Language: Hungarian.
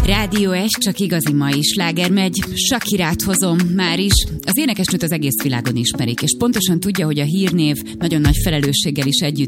Rádió S, csak igazi mai sláger megy. Shakirát hozom már is. Az énekesnőt az egész világon ismerik, és pontosan tudja, hogy a hírnév nagyon nagy felelősséggel is együtt